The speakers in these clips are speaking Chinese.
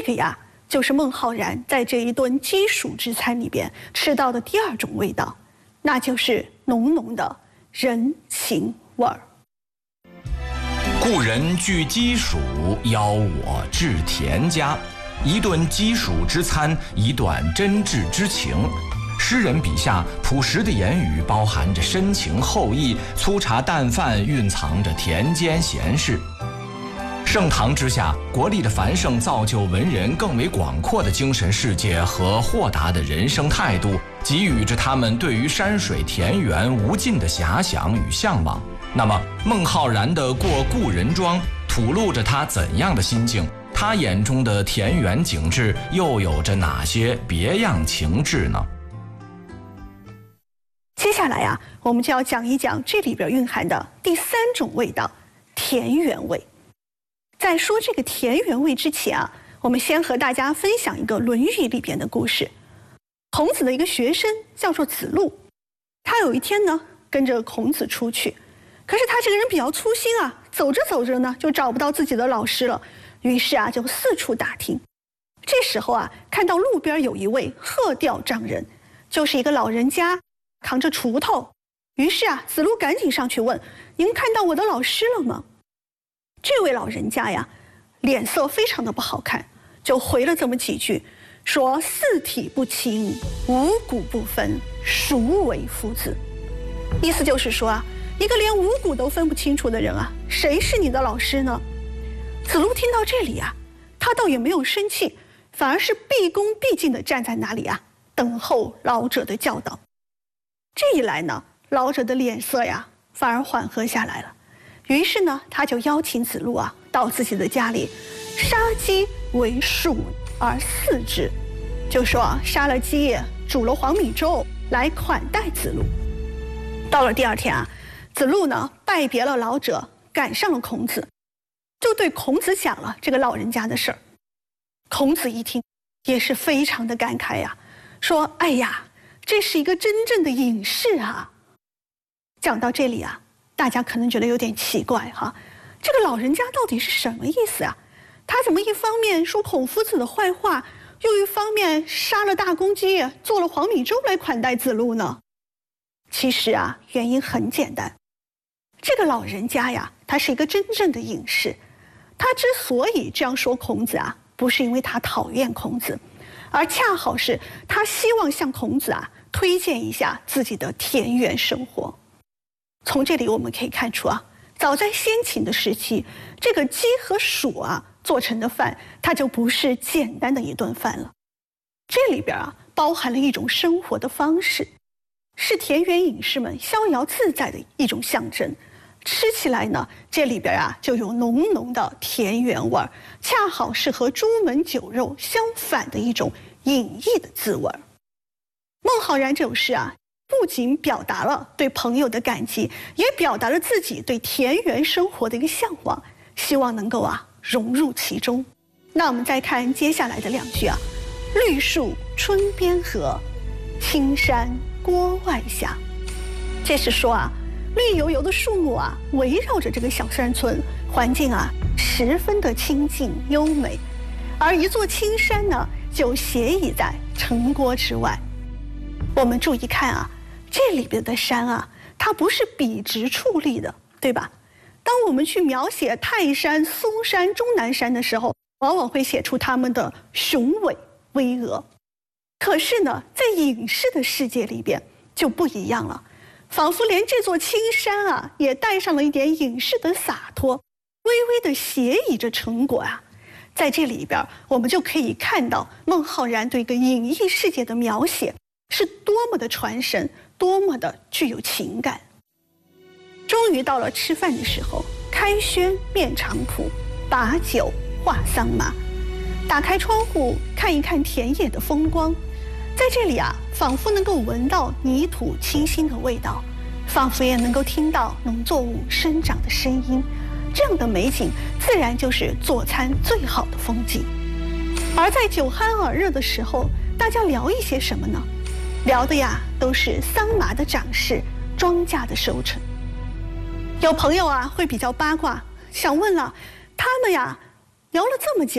这个呀，就是孟浩然在这一顿鸡黍之餐里边吃到的第二种味道，那就是浓浓的人情味儿。 故人具鸡黍，邀我至田家。一顿鸡黍之餐，一段真挚之情。诗人笔下朴实的言语包含着深情厚谊，粗茶淡饭蕴藏着田间闲事。盛唐之下，国力的繁盛造就文人更为广阔的精神世界和豁达的人生态度，给予着他们对于山水田园无尽的遐想与向往。那么，孟浩然的过故人庄吐露着他怎样的心境？他眼中的田园景致又有着哪些别样情致呢？ 接下来我们就要讲一讲这里边蕴含的第三种味道——田园味。在说这个田园味之前我们先和大家分享一个《论语》里边的故事。孔子的一个学生叫做子路，他有一天呢跟着孔子出去，可是他这个人比较粗心走着走着呢就找不到自己的老师了，于是就四处打听。这时候看到路边有一位鹤吊丈人，就是一个老人家扛着锄头。于是子路赶紧上去问：“您看到我的老师了吗？”这位老人家脸色非常的不好看，就回了这么几句，说：“四体不勤，五谷不分，孰为夫子？”意思就是说一个连五谷都分不清楚的人谁是你的老师呢？子路听到这里他倒也没有生气，反而是毕恭毕敬地站在那里等候老者的教导。这一来呢，老者的脸色反而缓和下来了。于是呢，他就邀请子路到自己的家里，杀鸡为黍而饲之，就说杀了鸡，煮了黄米粥来款待子路。到了第二天子路呢拜别了老者，赶上了孔子，就对孔子讲了这个老人家的事儿。孔子一听也是非常的感慨说：“哎呀，这是一个真正的隐士讲到这里大家可能觉得有点奇怪这个老人家到底是什么意思他怎么一方面说孔夫子的坏话，又一方面杀了大公鸡，做了黄米粥来款待子路呢？其实原因很简单，这个老人家他是一个真正的隐士。他之所以这样说孔子不是因为他讨厌孔子，而恰好是他希望向孔子推荐一下自己的田园生活。从这里我们可以看出早在先秦的时期，这个鸡和黍做成的饭，它就不是简单的一顿饭了。这里边包含了一种生活的方式，是田园隐士们逍遥自在的一种象征。吃起来呢，这里边就有浓浓的田园味儿，恰好是和朱门酒肉相反的一种隐逸的滋味。孟浩然这首诗不仅表达了对朋友的感激，也表达了自己对田园生活的一个向往，希望能够融入其中。那我们再看接下来的两句绿树春边合，青山郭外下。这是说绿油油的树木围绕着这个小山村，环境十分的清静优美，而一座青山呢就斜倚在城郭之外。我们注意看这里边的山它不是笔直矗立的，对吧？当我们去描写泰山、嵩山、终南山的时候，往往会写出它们的雄伟巍峨。可是呢，在隐士的世界里边就不一样了，仿佛连这座青山也带上了一点隐士的洒脱，微微的斜倚着成果在这里边我们就可以看到孟浩然对一个隐逸世界的描写是多么的传神，多么的具有情感。终于到了吃饭的时候，开轩面场圃，把酒话桑麻。打开窗户看一看田野的风光，在这里仿佛能够闻到泥土清新的味道，仿佛也能够听到农作物生长的声音。这样的美景自然就是做餐最好的风景。而在酒酣耳热的时候，大家聊一些什么呢？聊的都是桑麻的长势，庄稼的收成。有朋友会比较八卦，想问了，他们聊了这么久，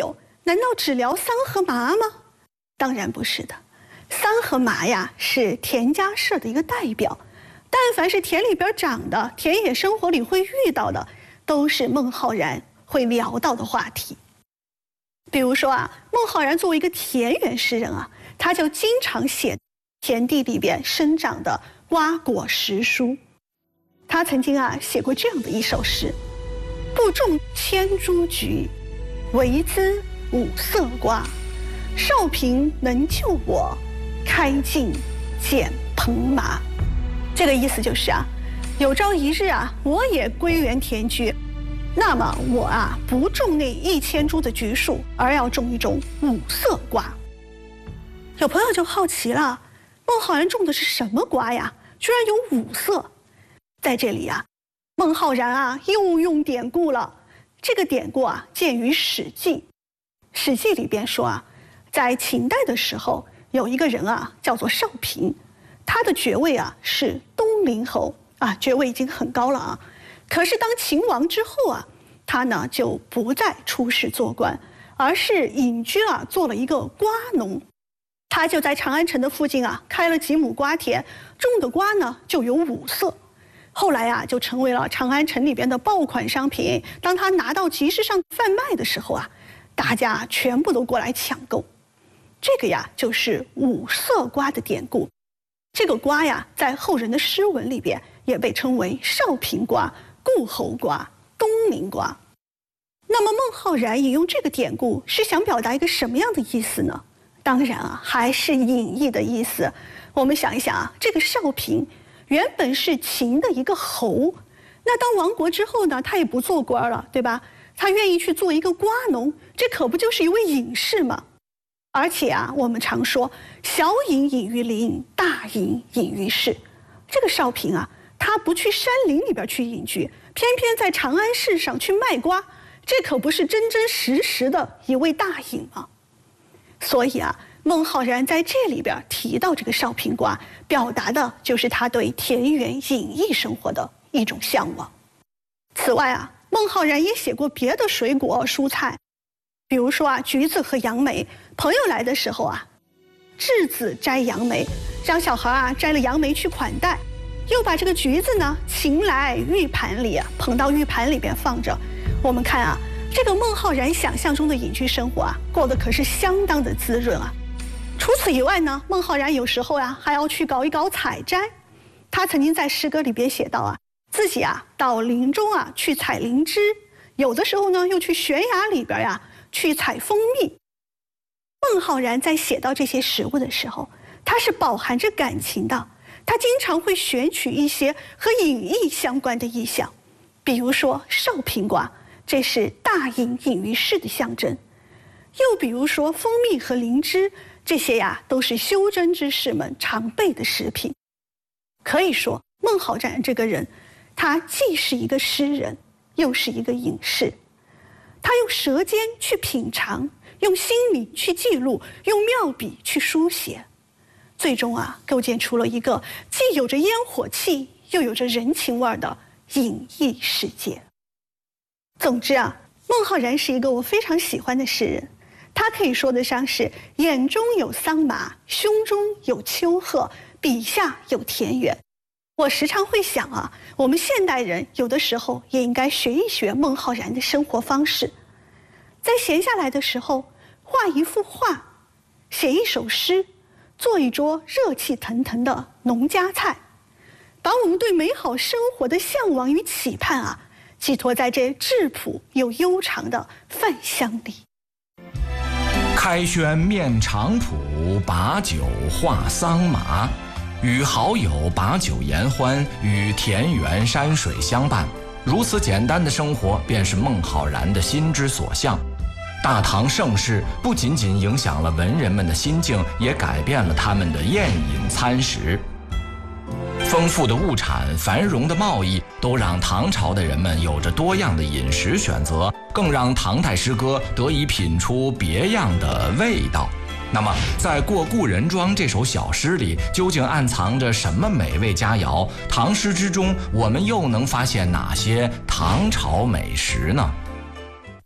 难道只聊桑和麻吗？当然不是的，桑和麻呀是田家社的一个代表，但凡是田里边长的，田野生活里会遇到的，都是孟浩然会聊到的话题。比如说啊，孟浩然作为一个田园诗人啊，他就经常写田地里边生长的瓜果实蔬。他曾经啊写过这样的一首诗：不种千株菊，唯滋五色瓜。少平能救我，开尽剪蓬麻。这个意思就是啊，有朝一日啊，我也归园田居，那么我啊不种那1000株的菊树，而要种一种五色瓜。有朋友就好奇了，孟浩然种的是什么瓜呀？居然有五色。在这里啊，孟浩然啊又用典故了。这个典故啊见于《史记》。《史记》里边说啊，在秦代的时候，有一个人啊叫做少平，他的爵位啊是东陵侯啊，爵位已经很高了啊。可是当秦亡之后啊，他呢就不再出仕做官，而是隐居啊做了一个瓜农。他就在长安城的附近啊开了几亩瓜田，种的瓜呢就有五色。后来啊就成为了长安城里边的爆款商品。当他拿到集市上贩卖的时候啊，大家全部都过来抢购。这个呀就是五色瓜的典故。这个瓜呀，在后人的诗文里边也被称为少平瓜、顾侯瓜、东陵瓜。那么孟浩然引用这个典故是想表达一个什么样的意思呢？当然啊，还是隐逸的意思。我们想一想啊，这个少平原本是秦的一个侯，那当亡国之后呢，他也不做官了，对吧？他愿意去做一个瓜农，这可不就是一位隐士吗？而且啊，我们常说小隐隐于林，大隐隐于市。这个少平啊，他不去山林里边去隐居，偏偏在长安市上去卖瓜，这可不是真真实实的一位大隐吗？所以啊，孟浩然在这里边提到这个少平瓜，表达的就是他对田园隐逸生活的一种向往。此外啊，孟浩然也写过别的水果蔬菜，比如说啊，橘子和杨梅。朋友来的时候啊，稚子摘杨梅，让小孩啊摘了杨梅去款待，又把这个橘子呢擒来玉盘里啊，捧到玉盘里边放着。我们看啊，这个孟浩然想象中的隐居生活啊，过得可是相当的滋润啊。除此以外呢，孟浩然有时候啊还要去搞一搞采摘。他曾经在诗歌里边写到啊，自己啊到林中啊去采灵芝，有的时候呢又去悬崖里边呀去采蜂蜜。孟浩然在写到这些食物的时候，他是饱含着感情的，他经常会选取一些和隐逸相关的意象，比如说少平瓜，这是大隐隐于市的象征；又比如说蜂蜜和灵芝，这些呀都是修真之士们常备的食品。可以说，孟浩然这个人，他既是一个诗人，又是一个隐士。他用舌尖去品尝，用心灵去记录，用妙笔去书写，最终啊，构建出了一个既有着烟火气，又有着人情味的隐逸世界。总之啊，孟浩然是一个我非常喜欢的诗人，他可以说得上是眼中有桑麻，胸中有丘壑，笔下有田园。我时常会想啊，我们现代人有的时候也应该学一学孟浩然的生活方式，在闲下来的时候画一幅画，写一首诗，做一桌热气腾腾的农家菜，把我们对美好生活的向往与期盼啊，寄托在这质朴又悠长的饭香里。 开轩面场圃，把酒话桑麻。与好友把酒言欢，与田园山水相伴，如此简单的生活便是孟浩然的心之所向。大唐盛世不仅仅影响了文人们的心境，也改变了他们的宴饮餐食。丰富的物产、繁荣的贸易，都让唐朝的人们有着多样的饮食选择，更让唐代诗歌得以品出别样的味道。那么，在《过故人庄》这首小诗里，究竟暗藏着什么美味佳肴？唐诗之中，我们又能发现哪些唐朝美食呢？ 今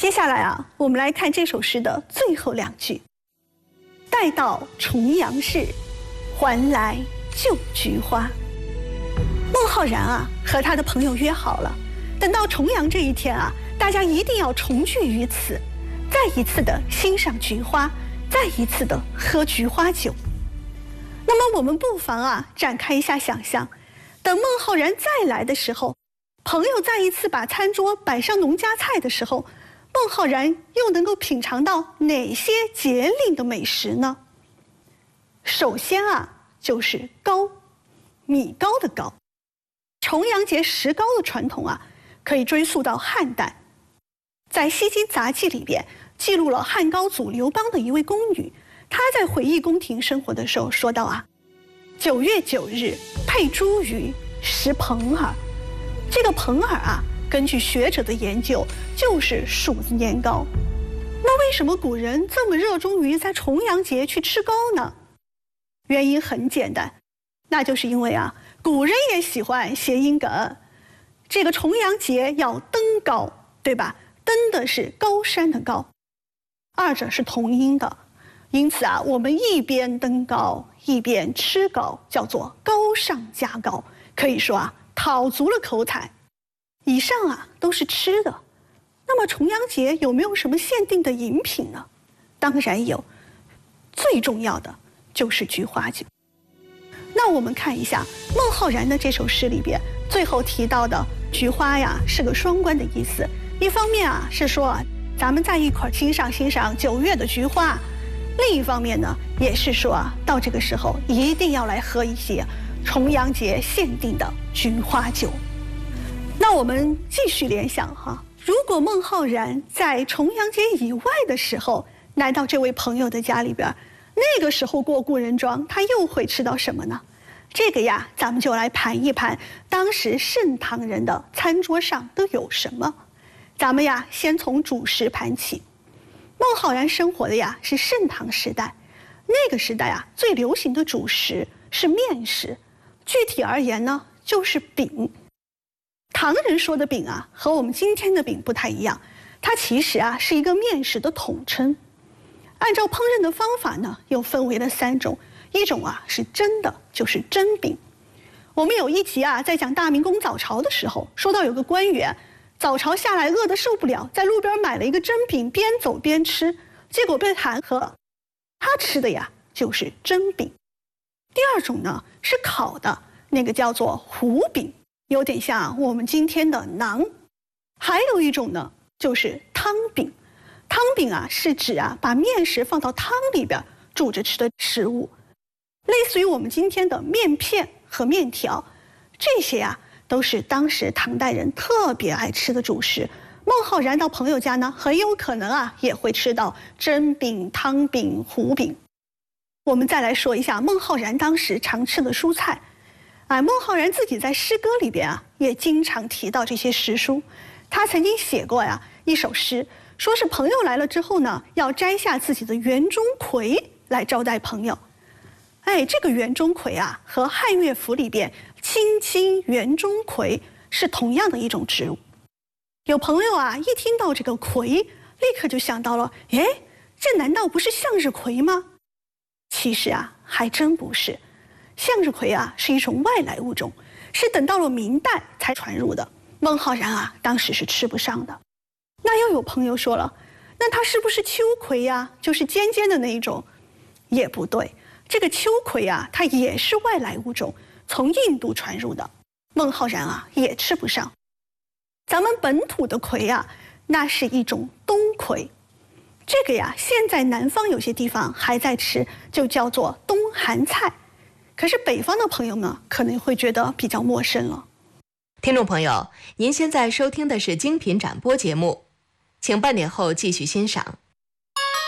接下来啊，我们来看这首诗的最后2句：待到重阳市，还来就菊花。孟浩然啊，和他的朋友约好了，等到重阳这一天啊，大家一定要重聚于此，再一次的欣赏菊花，再一次的喝菊花酒。那么我们不妨啊，展开一下想象，等孟浩然再来的时候，朋友再一次把餐桌摆上农家菜的时候，孟浩然又能够品尝到哪些节令的美食呢？首先啊，就是糕，米糕的糕。重阳节食糕的传统啊，可以追溯到汉代。在《西京杂记》里边记录了汉高祖刘邦的一位宫女，她在回忆宫廷生活的时候说到啊：9月9日配茱萸，食蓬饵。这个蓬饵啊，根据学者的研究，就是黍子年糕。那为什么古人这么热衷于在重阳节去吃糕呢？原因很简单，那就是因为啊，古人也喜欢谐音梗。这个重阳节要登高，对吧？登的是高山的高，二者是同音的，因此啊，我们一边登高一边吃糕，叫做高上加高，可以说啊，讨足了口彩。以上啊都是吃的，那么重阳节有没有什么限定的饮品呢？当然有，最重要的就是菊花酒。那我们看一下孟浩然的这首诗里边，最后提到的菊花呀，是个双关的意思。一方面啊是说咱们在一块欣赏9月的菊花，另一方面呢也是说到这个时候一定要来喝一些重阳节限定的菊花酒。那我们继续联想哈，如果孟浩然在重阳节以外的时候来到这位朋友的家里边，那个时候过故人庄，他又会吃到什么呢？这个呀，咱们就来盘一盘当时盛唐人的餐桌上都有什么。咱们呀，先从主食盘起。孟浩然生活的呀是盛唐时代，那个时代啊，最流行的主食是面食，具体而言呢，就是饼。唐人说的饼啊，和我们今天的饼不太一样，它其实啊是一个面食的统称。按照烹饪的方法呢，又分为了3种，一种啊是蒸的，就是蒸饼。我们有一集啊，在讲大明宫早朝的时候，说到有个官员早朝下来饿得受不了，在路边买了一个蒸饼，边走边吃，结果被弹劾了。他吃的呀就是蒸饼。第2种呢是烤的，那个叫做糊饼，有点像我们今天的馕。还有一种呢就是汤饼。汤饼啊是指啊把面食放到汤里边煮着吃的食物，类似于我们今天的面片和面条，这些啊都是当时唐代人特别爱吃的主食。孟浩然到朋友家呢，很有可能啊也会吃到蒸饼、汤饼、糊饼。我们再来说一下孟浩然当时常吃的蔬菜。孟浩然自己在诗歌里边啊也经常提到这些食蔬。他曾经写过呀一首诗，说是朋友来了之后呢，要摘下自己的园中葵来招待朋友。这个园中葵啊，和汉乐府里边青青园中葵是同样的一种植物。有朋友啊，一听到这个葵，立刻就想到了，这难道不是向日葵吗？其实啊，还真不是。向日葵啊，是一种外来物种，是等到了明代才传入的。孟浩然啊，当时是吃不上的。那又有朋友说了，那它是不是秋葵呀？就是尖尖的那一种？也不对，这个秋葵啊，它也是外来物种，从印度传入的。孟浩然啊，也吃不上。咱们本土的葵啊，那是一种冬葵。这个呀，现在南方有些地方还在吃，就叫做冬寒菜。可是北方的朋友们可能会觉得比较陌生了。 听众朋友，您现在收听的是精品展播节目，请半点后继续欣赏。